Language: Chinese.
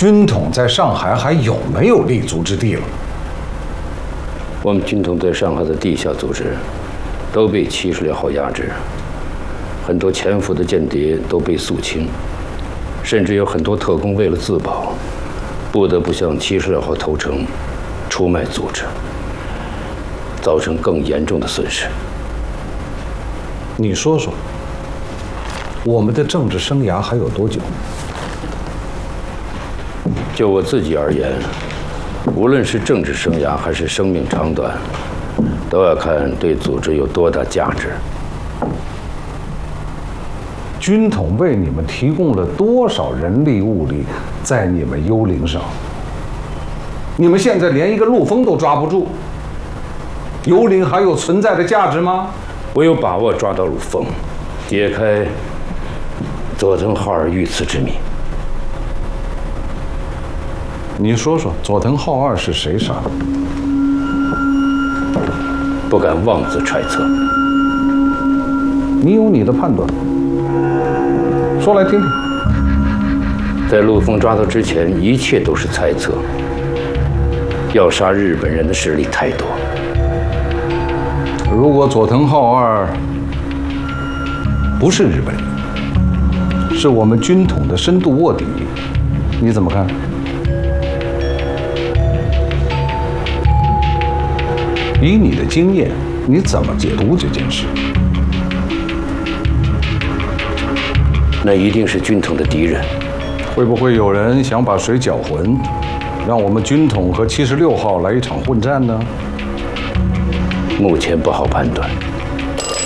军统在上海还有没有立足之地了？ 我们军统在上海的地下组织都被76号压制，很多潜伏的间谍都被肃清，甚至有很多特工为了自保，不得不向76号投诚，出卖组织，造成更严重的损失。 你说说，我们的政治生涯还有多久？ 就我自己而言，无论是政治生涯还是生命长短，都要看对组织有多大价值。 军统为你们提供了多少人力物力在你们幽灵上？你们现在连一个陆丰都抓不住，幽灵还有存在的价值吗？ 我有把握抓到陆丰，解开佐藤浩二遇刺之谜。 你说说，佐藤浩二是谁杀的？ 不敢妄自揣测。 你有你的判断，说来听听。 在陆丰抓到之前，一切都是猜测。要杀日本人的势力太多。 如果佐藤浩二不是日本人，是我们军统的深度卧底，你怎么看？以你的经验，你怎么解读这件事？ 那一定是军统的敌人。 会不会有人想把水搅浑，让我们军统和76号来一场混战呢？ 目前不好判断。